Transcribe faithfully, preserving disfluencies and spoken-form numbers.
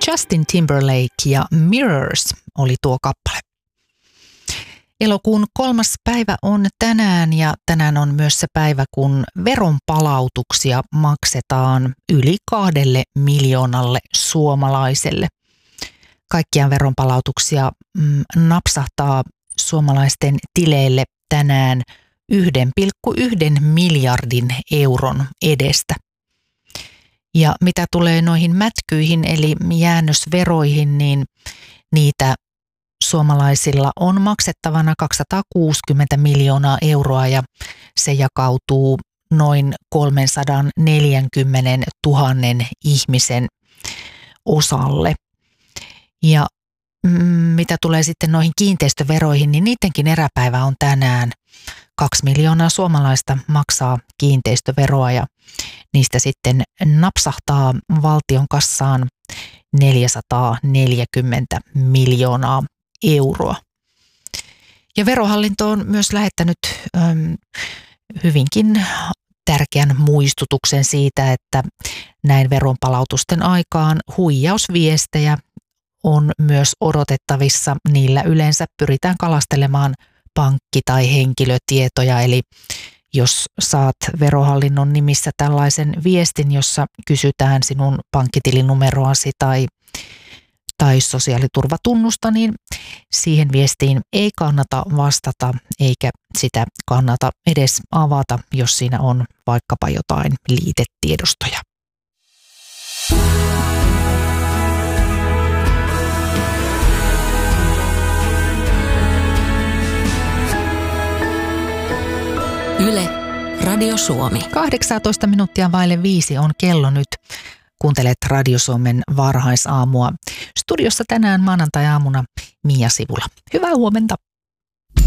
Justin Timberlake ja Mirrors oli tuo kappale. Elokuun kolmas päivä on tänään ja tänään on myös se päivä, kun veronpalautuksia maksetaan yli kahdelle miljoonalle suomalaiselle. Kaikkiaan veronpalautuksia mm, napsahtaa suomalaisten tileille tänään yksi pilkku yksi miljardin euron edestä. Ja mitä tulee noihin mätkyihin eli jäännösveroihin, niin niitä suomalaisilla on maksettavana kaksisataakuusikymmentä miljoonaa euroa ja se jakautuu noin kolmesataaneljäkymmentätuhatta ihmisen osalle. Ja mm, mitä tulee sitten noihin kiinteistöveroihin, niin niidenkin eräpäivä on tänään. Kaksi miljoonaa suomalaista maksaa kiinteistöveroa ja niistä sitten napsahtaa valtion kassaan neljäsataaneljäkymmentä miljoonaa euroa. Ja Verohallinto on myös lähettänyt äm, hyvinkin tärkeän muistutuksen siitä, että näin veronpalautusten aikaan huijausviestejä on myös odotettavissa. Niillä yleensä pyritään kalastelemaan pankki- tai henkilötietoja, eli jos saat Verohallinnon nimissä tällaisen viestin, jossa kysytään sinun pankkitilinumeroasi tai, tai sosiaaliturvatunnusta, niin siihen viestiin ei kannata vastata eikä sitä kannata edes avata, jos siinä on vaikkapa jotain liitetiedostoja. Yle, Radio Suomi. kahdeksantoista minuuttia vaille viisi on kello nyt. Kuuntelet Radio Suomen varhaisaamua. Studiossa tänään maanantai-aamuna Mia Sivula. Hyvää huomenta.